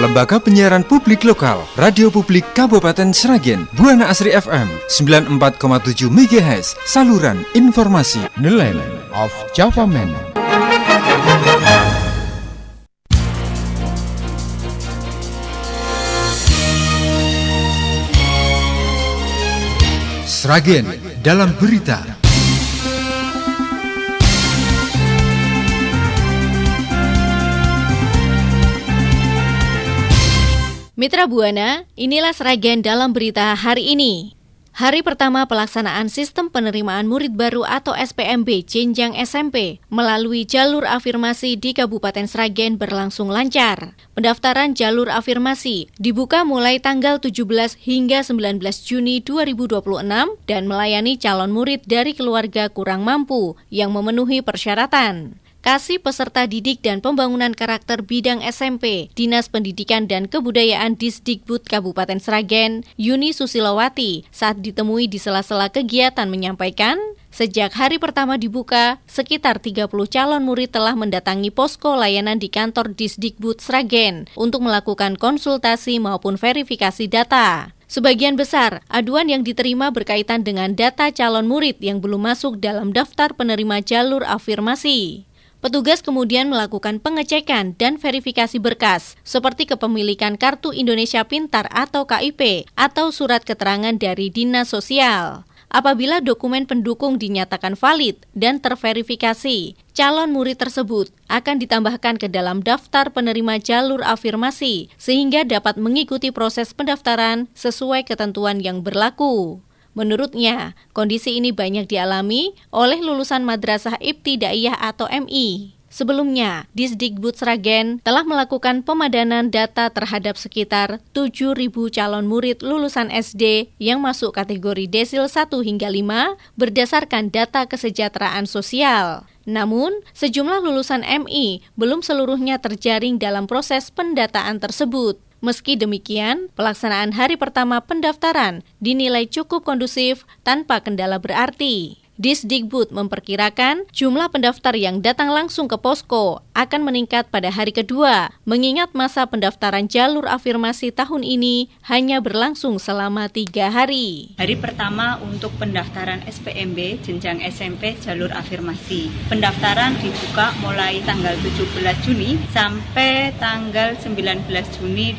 Lembaga Penyiaran Publik Lokal, Radio Publik Kabupaten Sragen, Buana Asri FM 94,7 MHz, saluran informasi. The Land of Java Man. Sragen dalam berita. Mitra Buana, inilah Sragen dalam berita hari ini. Hari pertama pelaksanaan sistem penerimaan murid baru atau SPMB jenjang SMP melalui jalur afirmasi di Kabupaten Sragen berlangsung lancar. Pendaftaran jalur afirmasi dibuka mulai tanggal 17 hingga 19 Juni 2026 dan melayani calon murid dari keluarga kurang mampu yang memenuhi persyaratan. Kasih Peserta Didik dan Pembangunan Karakter Bidang SMP, Dinas Pendidikan dan Kebudayaan Disdikbud Kabupaten Sragen, Yuni Susilowati, saat ditemui di sela-sela kegiatan menyampaikan, sejak hari pertama dibuka, sekitar 30 calon murid telah mendatangi posko layanan di kantor Disdikbud Sragen untuk melakukan konsultasi maupun verifikasi data. Sebagian besar aduan yang diterima berkaitan dengan data calon murid yang belum masuk dalam daftar penerima jalur afirmasi. Petugas kemudian melakukan pengecekan dan verifikasi berkas, seperti kepemilikan Kartu Indonesia Pintar atau KIP, atau surat keterangan dari Dinas Sosial. Apabila dokumen pendukung dinyatakan valid dan terverifikasi, calon murid tersebut akan ditambahkan ke dalam daftar penerima jalur afirmasi, sehingga dapat mengikuti proses pendaftaran sesuai ketentuan yang berlaku. Menurutnya, kondisi ini banyak dialami oleh lulusan Madrasah Ibtidaiyah atau MI. Sebelumnya, Disdikbud Sragen telah melakukan pemadanan data terhadap sekitar 7.000 calon murid lulusan SD yang masuk kategori desil 1 hingga 5 berdasarkan data kesejahteraan sosial. Namun, sejumlah lulusan MI belum seluruhnya terjaring dalam proses pendataan tersebut. Meski demikian, pelaksanaan hari pertama pendaftaran dinilai cukup kondusif tanpa kendala berarti. Disdikbud memperkirakan jumlah pendaftar yang datang langsung ke posko akan meningkat pada hari kedua, mengingat masa pendaftaran jalur afirmasi tahun ini hanya berlangsung selama 3 hari. Hari pertama untuk pendaftaran SPMB jenjang SMP jalur afirmasi. Pendaftaran dibuka mulai tanggal 17 Juni sampai tanggal 19 Juni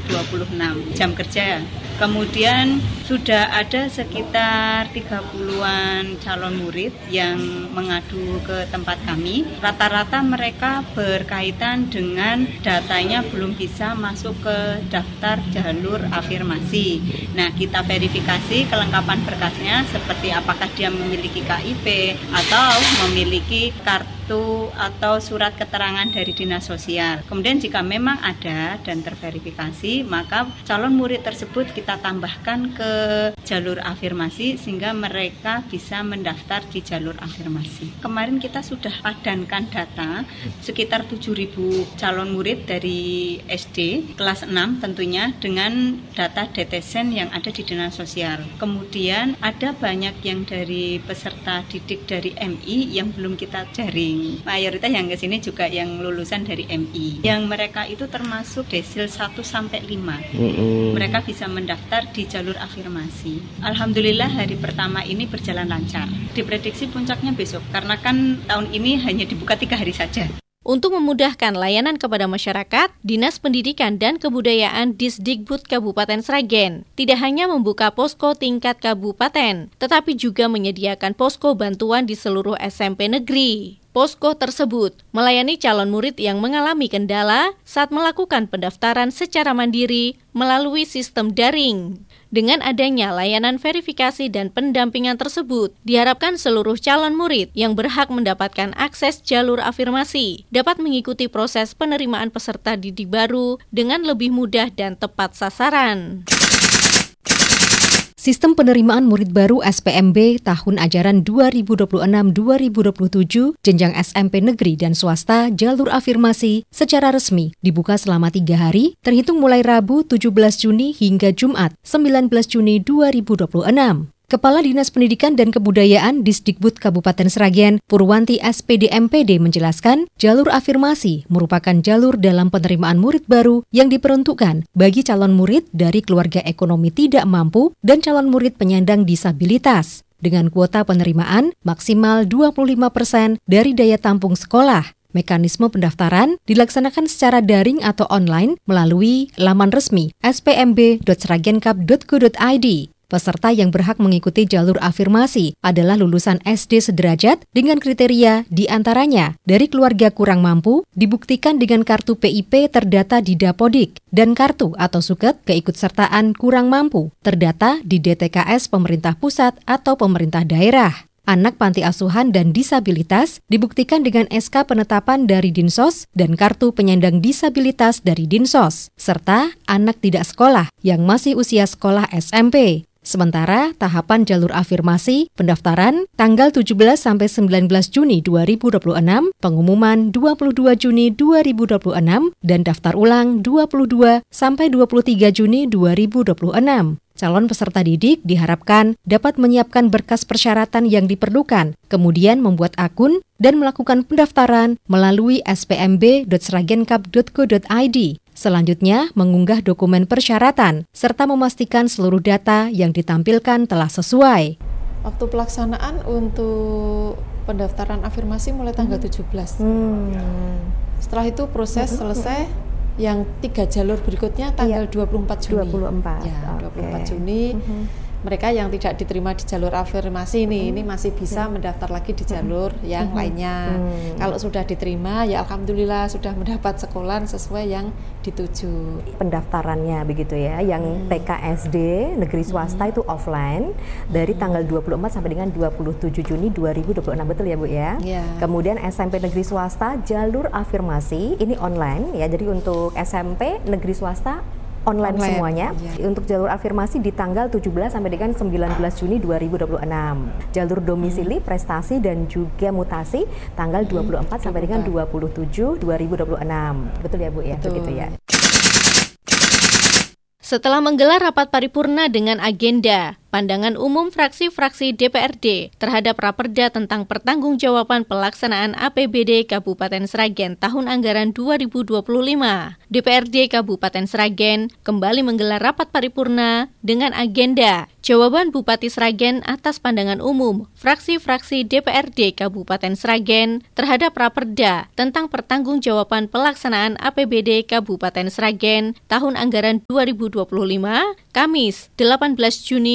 2026, jam kerja. Kemudian sudah ada sekitar 30-an calon murid yang mengadu ke tempat kami. Rata-rata mereka berkaitan dengan datanya belum bisa masuk ke daftar jalur afirmasi. Nah, kita verifikasi kelengkapan berkasnya seperti apakah dia memiliki KIP atau memiliki kartu atau surat keterangan dari Dinas Sosial. Kemudian jika memang ada dan terverifikasi, maka calon murid tersebut kita tambahkan ke jalur afirmasi sehingga mereka bisa mendaftar di jalur afirmasi. Kemarin kita sudah padankan data sekitar 7.000 calon murid dari SD kelas 6 tentunya dengan data DTSen yang ada di Dinas Sosial. Kemudian ada banyak yang dari peserta didik dari MI yang belum kita jaring. Mayoritas yang ke sini juga yang lulusan dari MI. Yang mereka itu termasuk desil 1 sampai 5. Mereka bisa mendaftar di jalur afirmasi. Alhamdulillah hari pertama ini berjalan lancar. Diprediksi puncaknya besok karena kan tahun ini hanya dibuka 3 hari saja. Untuk memudahkan layanan kepada masyarakat, Dinas Pendidikan dan Kebudayaan Disdikbud Kabupaten Sragen tidak hanya membuka posko tingkat kabupaten, tetapi juga menyediakan posko bantuan di seluruh SMP negeri. Posko tersebut melayani calon murid yang mengalami kendala saat melakukan pendaftaran secara mandiri melalui sistem daring. Dengan adanya layanan verifikasi dan pendampingan tersebut, diharapkan seluruh calon murid yang berhak mendapatkan akses jalur afirmasi dapat mengikuti proses penerimaan peserta didik baru dengan lebih mudah dan tepat sasaran. Sistem penerimaan murid baru SPMB tahun ajaran 2026-2027 jenjang SMP negeri dan swasta jalur afirmasi secara resmi dibuka selama 3 hari terhitung mulai Rabu 17 Juni hingga Jumat 19 Juni 2026. Kepala Dinas Pendidikan dan Kebudayaan Disdikbud Kabupaten Sragen, Purwanti SPD MPD menjelaskan, jalur afirmasi merupakan jalur dalam penerimaan murid baru yang diperuntukkan bagi calon murid dari keluarga ekonomi tidak mampu dan calon murid penyandang disabilitas. Dengan kuota penerimaan maksimal 25% dari daya tampung sekolah. Mekanisme pendaftaran dilaksanakan secara daring atau online melalui laman resmi spmb.sragenkap.go.id. Peserta yang berhak mengikuti jalur afirmasi adalah lulusan SD sederajat dengan kriteria diantaranya dari keluarga kurang mampu, dibuktikan dengan kartu PIP terdata di Dapodik, dan kartu atau suket keikutsertaan kurang mampu terdata di DTKS pemerintah pusat atau pemerintah daerah. Anak panti asuhan dan disabilitas dibuktikan dengan SK penetapan dari Dinsos dan kartu penyandang disabilitas dari Dinsos, serta anak tidak sekolah yang masih usia sekolah SMP. Sementara tahapan jalur afirmasi pendaftaran tanggal 17 sampai 19 Juni 2026, pengumuman 22 Juni 2026 dan daftar ulang 22 sampai 23 Juni 2026. Calon peserta didik diharapkan dapat menyiapkan berkas persyaratan yang diperlukan, kemudian membuat akun dan melakukan pendaftaran melalui spmb.sragenkap.go.id. Selanjutnya, mengunggah dokumen persyaratan, serta memastikan seluruh data yang ditampilkan telah sesuai. Waktu pelaksanaan untuk pendaftaran afirmasi mulai tanggal 17. Setelah itu proses selesai, yang 3 jalur berikutnya tanggal 24 Juni. 24. Ya, 24 Juni. Mereka yang tidak diterima di jalur afirmasi ini masih bisa mendaftar lagi di jalur yang lainnya. Kalau sudah diterima, ya alhamdulillah sudah mendapat sekolah sesuai yang dituju. Pendaftarannya begitu ya, yang TKSD negeri swasta itu offline dari tanggal 24 sampai dengan 27 Juni 2026, betul ya Bu ya? Ya. Kemudian SMP negeri swasta jalur afirmasi ini online ya, jadi untuk SMP negeri swasta online semuanya. Ya. Untuk jalur afirmasi di tanggal 17 sampai dengan 19 Juni 2026. Jalur domisili, prestasi dan juga mutasi tanggal 24 sampai dengan 27 2026. Betul ya Bu ya? Betul. Begitu ya. Setelah menggelar rapat paripurna dengan agenda pandangan umum fraksi-fraksi DPRD terhadap Raperda tentang pertanggungjawaban pelaksanaan APBD Kabupaten Sragen tahun anggaran 2025. DPRD Kabupaten Sragen kembali menggelar rapat paripurna dengan agenda jawaban Bupati Sragen atas pandangan umum fraksi-fraksi DPRD Kabupaten Sragen terhadap Raperda tentang pertanggungjawaban pelaksanaan APBD Kabupaten Sragen tahun anggaran 2025, Kamis 18 Juni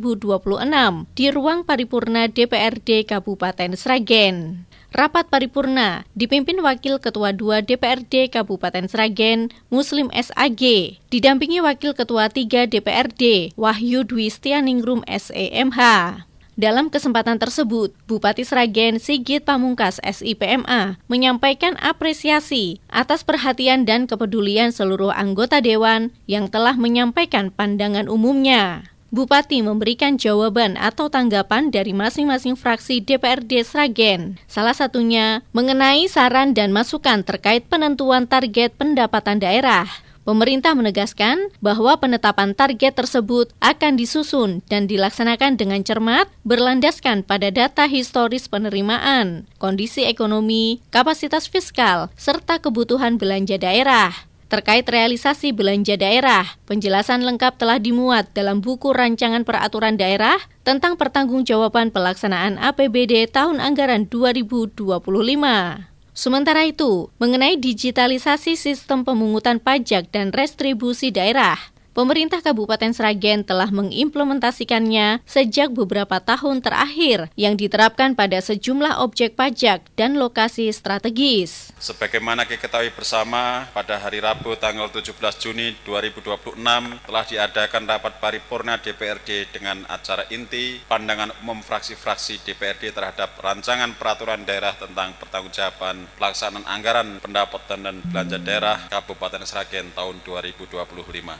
2026 di ruang paripurna DPRD Kabupaten Sragen. Rapat paripurna dipimpin Wakil Ketua 2 DPRD Kabupaten Sragen, Muslim SAG, didampingi Wakil Ketua 3 DPRD, Wahyu Dwi Setianingrum SEMH. Dalam kesempatan tersebut, Bupati Sragen Sigit Pamungkas SIPMA menyampaikan apresiasi atas perhatian dan kepedulian seluruh anggota Dewan yang telah menyampaikan pandangan umumnya. Bupati memberikan jawaban atau tanggapan dari masing-masing fraksi DPRD Sragen. Salah satunya mengenai saran dan masukan terkait penentuan target pendapatan daerah. Pemerintah menegaskan bahwa penetapan target tersebut akan disusun dan dilaksanakan dengan cermat, berlandaskan pada data historis penerimaan, kondisi ekonomi, kapasitas fiskal, serta kebutuhan belanja daerah. Terkait realisasi belanja daerah, penjelasan lengkap telah dimuat dalam buku rancangan peraturan daerah tentang pertanggungjawaban pelaksanaan APBD tahun anggaran 2025. Sementara itu, mengenai digitalisasi sistem pemungutan pajak dan restribusi daerah, pemerintah Kabupaten Sragen telah mengimplementasikannya sejak beberapa tahun terakhir yang diterapkan pada sejumlah objek pajak dan lokasi strategis. Sebagaimana diketahui bersama, pada hari Rabu tanggal 17 Juni 2026 telah diadakan rapat paripurna DPRD dengan acara inti pandangan umum fraksi-fraksi DPRD terhadap rancangan peraturan daerah tentang pertanggungjawaban pelaksanaan anggaran pendapatan dan belanja daerah Kabupaten Sragen tahun 2025. Dalam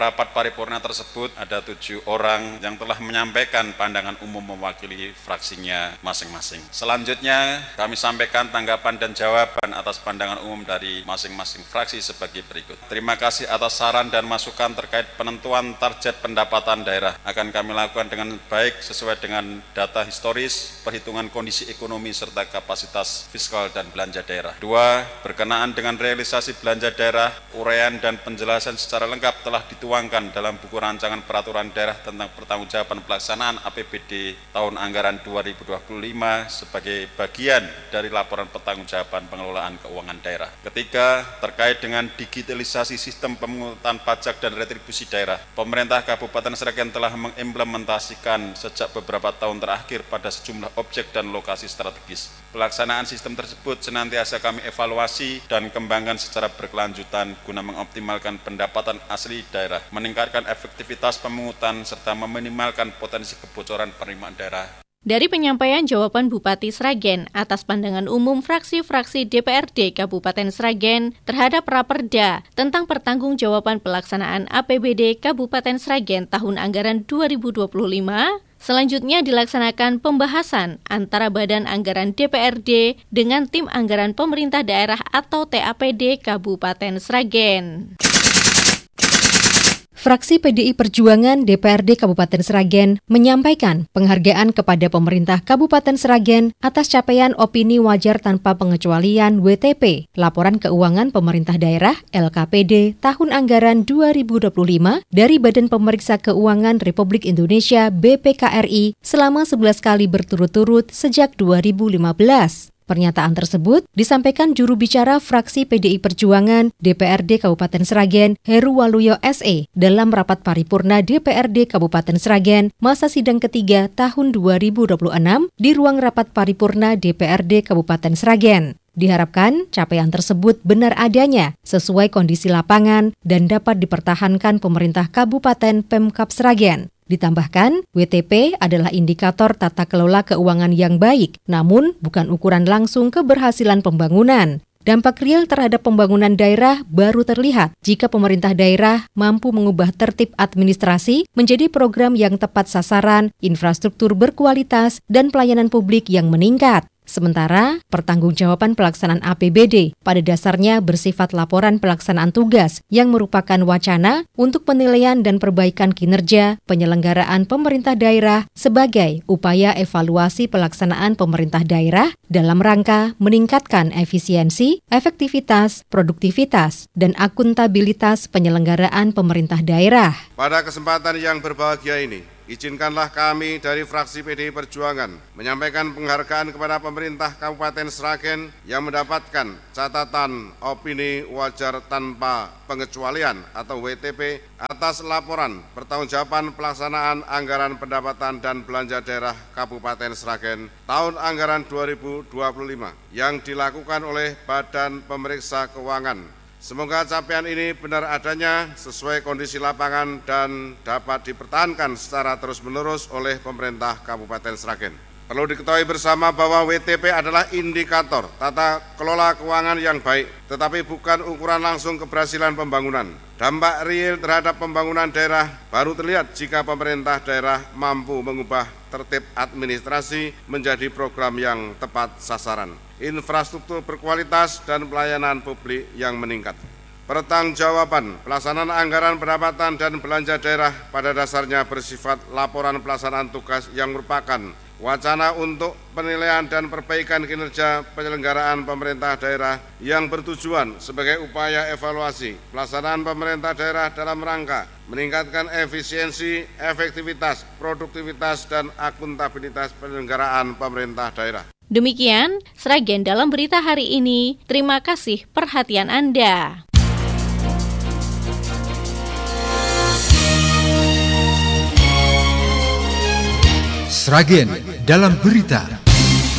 rapat paripurna tersebut ada 7 orang yang telah menyampaikan pandangan umum mewakili fraksinya masing-masing. Selanjutnya kami sampaikan tanggapan dan jawaban atas pandangan umum dari masing-masing fraksi sebagai berikut. Terima kasih atas saran dan masukan terkait penentuan target pendapatan daerah. Akan kami lakukan dengan baik sesuai dengan data historis, perhitungan kondisi ekonomi serta kapasitas fiskal dan belanja daerah. 2. Berkenaan dengan realisasi belanja daerah, uraian dan penjelasan secara lengkap telah dituangkan dalam buku rancangan peraturan daerah tentang pertanggungjawaban pelaksanaan APBD tahun anggaran 2025 sebagai bagian dari laporan pertanggungjawaban pengelolaan keuangan daerah. Ketiga, terkait dengan digitalisasi sistem pemungutan pajak dan retribusi daerah, pemerintah Kabupaten Sragen telah mengimplementasikan sejak beberapa tahun terakhir pada sejumlah objek dan lokasi strategis. Pelaksanaan sistem tersebut senantiasa kami evaluasi dan kembangkan secara berkelanjutan guna mengoptimalkan pendapatan asli daerah, meningkatkan efektivitas pemungutan, serta meminimalkan potensi kebocoran penerimaan daerah. Dari penyampaian jawaban Bupati Sragen atas pandangan umum fraksi-fraksi DPRD Kabupaten Sragen terhadap Raperda tentang pertanggungjawaban pelaksanaan APBD Kabupaten Sragen tahun anggaran 2025, selanjutnya dilaksanakan pembahasan antara Badan Anggaran DPRD dengan Tim Anggaran Pemerintah Daerah atau TAPD Kabupaten Sragen. Fraksi PDI Perjuangan DPRD Kabupaten Sragen menyampaikan penghargaan kepada pemerintah Kabupaten Sragen atas capaian opini wajar tanpa pengecualian WTP, Laporan Keuangan Pemerintah Daerah LKPD tahun anggaran 2025 dari Badan Pemeriksa Keuangan Republik Indonesia BPKRI selama 11 kali berturut-turut sejak 2015. Pernyataan tersebut disampaikan juru bicara fraksi PDI Perjuangan DPRD Kabupaten Sragen Heru Waluyo SE dalam rapat paripurna DPRD Kabupaten Sragen masa sidang ketiga tahun 2026 di ruang rapat paripurna DPRD Kabupaten Sragen. Diharapkan capaian tersebut benar adanya, sesuai kondisi lapangan dan dapat dipertahankan pemerintah Kabupaten Pemkab Sragen. Ditambahkan, WTP adalah indikator tata kelola keuangan yang baik, namun bukan ukuran langsung keberhasilan pembangunan. Dampak real terhadap pembangunan daerah baru terlihat jika pemerintah daerah mampu mengubah tertib administrasi menjadi program yang tepat sasaran, infrastruktur berkualitas, dan pelayanan publik yang meningkat. Sementara, pertanggungjawaban pelaksanaan APBD pada dasarnya bersifat laporan pelaksanaan tugas yang merupakan wacana untuk penilaian dan perbaikan kinerja penyelenggaraan pemerintah daerah sebagai upaya evaluasi pelaksanaan pemerintah daerah dalam rangka meningkatkan efisiensi, efektivitas, produktivitas, dan akuntabilitas penyelenggaraan pemerintah daerah. Pada kesempatan yang berbahagia ini, izinkanlah kami dari fraksi PDI Perjuangan menyampaikan penghargaan kepada pemerintah Kabupaten Sragen yang mendapatkan catatan opini wajar tanpa pengecualian atau WTP atas laporan pertanggungjawaban pelaksanaan anggaran pendapatan dan belanja daerah Kabupaten Sragen tahun anggaran 2025 yang dilakukan oleh Badan Pemeriksa Keuangan. Semoga capaian ini benar adanya sesuai kondisi lapangan dan dapat dipertahankan secara terus-menerus oleh pemerintah Kabupaten Sragen. Perlu diketahui bersama bahwa WTP adalah indikator tata kelola keuangan yang baik, tetapi bukan ukuran langsung keberhasilan pembangunan. Dampak real terhadap pembangunan daerah baru terlihat jika pemerintah daerah mampu mengubah tertib administrasi menjadi program yang tepat sasaran, infrastruktur berkualitas, dan pelayanan publik yang meningkat. Pertanggungjawaban pelaksanaan anggaran pendapatan dan belanja daerah pada dasarnya bersifat laporan pelaksanaan tugas yang merupakan wacana untuk penilaian dan perbaikan kinerja penyelenggaraan pemerintah daerah yang bertujuan sebagai upaya evaluasi pelaksanaan pemerintah daerah dalam rangka meningkatkan efisiensi, efektivitas, produktivitas, dan akuntabilitas penyelenggaraan pemerintah daerah. Demikian Sragen dalam berita hari ini. Terima kasih perhatian Anda. Sragen dalam berita.